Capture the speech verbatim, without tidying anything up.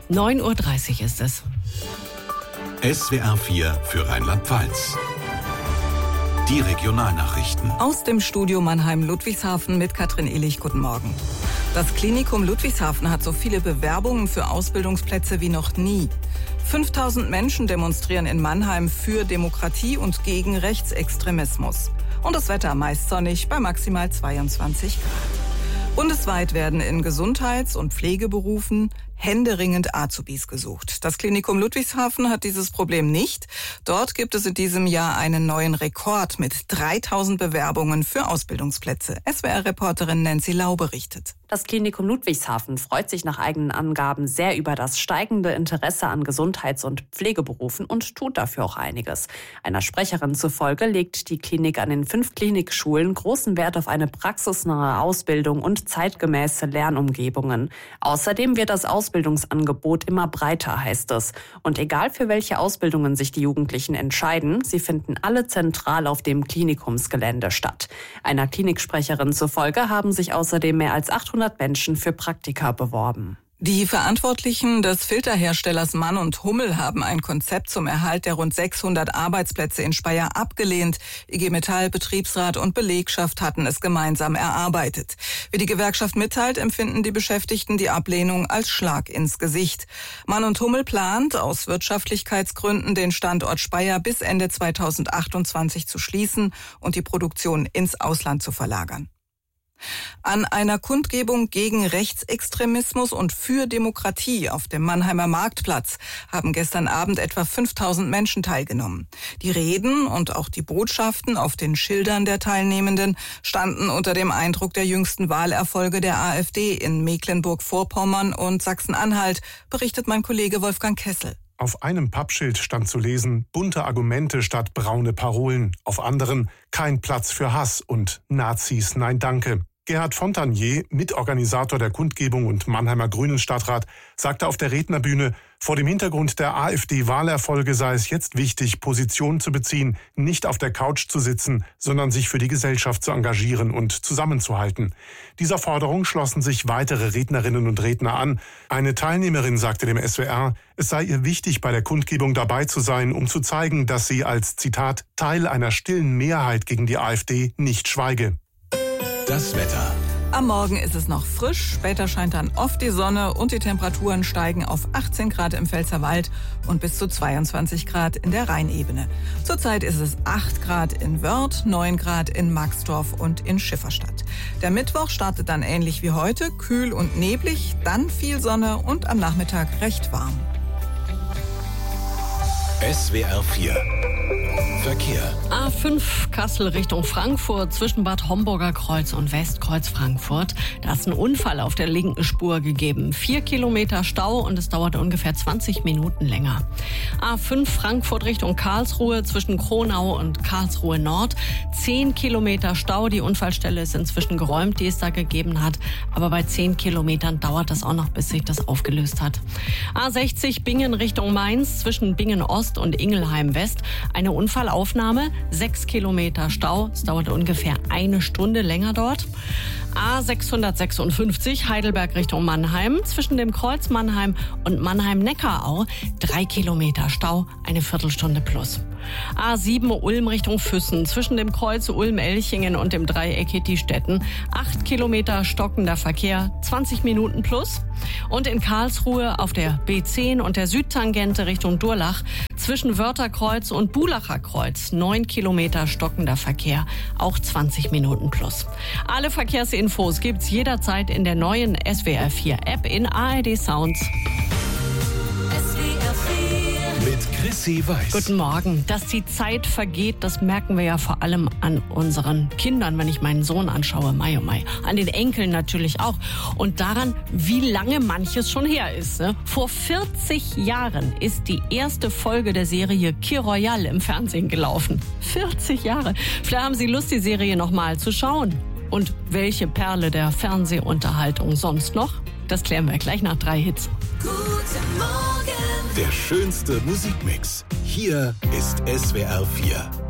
neun Uhr dreißig ist es. S W R vier für Rheinland-Pfalz. Die Regionalnachrichten. Aus dem Studio Mannheim-Ludwigshafen mit Katrin Illich. Guten Morgen. Das Klinikum Ludwigshafen hat so viele Bewerbungen für Ausbildungsplätze wie noch nie. fünftausend Menschen demonstrieren in Mannheim für Demokratie und gegen Rechtsextremismus. Und das Wetter meist sonnig bei maximal zweiundzwanzig Grad. Bundesweit werden in Gesundheits- und Pflegeberufen händeringend Azubis gesucht. Das Klinikum Ludwigshafen hat dieses Problem nicht. Dort gibt es in diesem Jahr einen neuen Rekord mit dreitausend Bewerbungen für Ausbildungsplätze. S W R-Reporterin Nancy Lau berichtet. Das Klinikum Ludwigshafen freut sich nach eigenen Angaben sehr über das steigende Interesse an Gesundheits- und Pflegeberufen und tut dafür auch einiges. Einer Sprecherin zufolge legt die Klinik an den fünf Klinikschulen großen Wert auf eine praxisnahe Ausbildung und zeitgemäße Lernumgebungen. Außerdem wird das Ausbildungsangebot immer breiter, heißt es. Und egal für welche Ausbildungen sich die Jugendlichen entscheiden, sie finden alle zentral auf dem Klinikumsgelände statt. Einer Kliniksprecherin zufolge haben sich außerdem mehr als achthundert Menschen für Praktika beworben. Die Verantwortlichen des Filterherstellers Mann und Hummel haben ein Konzept zum Erhalt der rund sechshundert Arbeitsplätze in Speyer abgelehnt. I G Metall, Betriebsrat und Belegschaft hatten es gemeinsam erarbeitet. Wie die Gewerkschaft mitteilt, empfinden die Beschäftigten die Ablehnung als Schlag ins Gesicht. Mann und Hummel plant, aus Wirtschaftlichkeitsgründen den Standort Speyer bis Ende zweitausendachtundzwanzig zu schließen und die Produktion ins Ausland zu verlagern. An einer Kundgebung gegen Rechtsextremismus und für Demokratie auf dem Mannheimer Marktplatz haben gestern Abend etwa fünftausend Menschen teilgenommen. Die Reden und auch die Botschaften auf den Schildern der Teilnehmenden standen unter dem Eindruck der jüngsten Wahlerfolge der AfD in Mecklenburg-Vorpommern und Sachsen-Anhalt, berichtet mein Kollege Wolfgang Kessel. Auf einem Pappschild stand zu lesen, bunte Argumente statt braune Parolen. Auf anderen, kein Platz für Hass und Nazis, nein danke. Gerhard Fontanier, Mitorganisator der Kundgebung und Mannheimer Grünen-Stadtrat, sagte auf der Rednerbühne, vor dem Hintergrund der AfD-Wahlerfolge sei es jetzt wichtig, Position zu beziehen, nicht auf der Couch zu sitzen, sondern sich für die Gesellschaft zu engagieren und zusammenzuhalten. Dieser Forderung schlossen sich weitere Rednerinnen und Redner an. Eine Teilnehmerin sagte dem S W R, es sei ihr wichtig, bei der Kundgebung dabei zu sein, um zu zeigen, dass sie als, Zitat, Teil einer stillen Mehrheit gegen die AfD nicht schweige. Das Wetter. Am Morgen ist es noch frisch, später scheint dann oft die Sonne und die Temperaturen steigen auf achtzehn Grad im Pfälzerwald und bis zu zweiundzwanzig Grad in der Rheinebene. Zurzeit ist es acht Grad in Wörth, neun Grad in Maxdorf und in Schifferstadt. Der Mittwoch startet dann ähnlich wie heute, kühl und neblig, dann viel Sonne und am Nachmittag recht warm. S W R vier Verkehr. A fünf Kassel Richtung Frankfurt zwischen Bad Homburger Kreuz und Westkreuz Frankfurt. Da ist ein Unfall auf der linken Spur gegeben. Vier Kilometer Stau und es dauert ungefähr zwanzig Minuten länger. A fünf Frankfurt Richtung Karlsruhe zwischen Kronau und Karlsruhe Nord. Zehn Kilometer Stau. Die Unfallstelle ist inzwischen geräumt, die es da gegeben hat. Aber bei zehn Kilometern dauert das auch noch, bis sich das aufgelöst hat. A sechzig Bingen Richtung Mainz zwischen Bingen Ost und Ingelheim West. Eine Unfallaufnahme, sechs Kilometer Stau. Es dauert ungefähr eine Stunde länger dort. A sechshundertsechsundfünfzig Heidelberg Richtung Mannheim zwischen dem Kreuz Mannheim und Mannheim-Neckarau. Drei Kilometer Stau, eine Viertelstunde plus. A sieben Ulm Richtung Füssen zwischen dem Kreuz Ulm-Elchingen und dem Dreieck Hittistetten. Acht Kilometer stockender Verkehr, zwanzig Minuten plus. Und in Karlsruhe auf der B zehn und der Südtangente Richtung Durlach zwischen Wörtherkreuz und Bulacher Kreuz. Neun Kilometer stockender Verkehr, auch zwanzig Minuten plus. Alle Verkehrsinfos gibt's jederzeit in der neuen S W R vier App in A R D Sounds. Mit Chrissy Weiß. Guten Morgen. Dass die Zeit vergeht, das merken wir ja vor allem an unseren Kindern, wenn ich meinen Sohn anschaue, Mai, oh Mai. An den Enkeln natürlich auch. Und daran, wie lange manches schon her ist. Ne? Vor vierzig Jahren ist die erste Folge der Serie Kir Royal im Fernsehen gelaufen. vierzig Jahre. Vielleicht haben Sie Lust, die Serie noch mal zu schauen. Und welche Perle der Fernsehunterhaltung sonst noch? Das klären wir gleich nach drei Hits. Guten Morgen. Der schönste Musikmix. Hier ist S W R vier.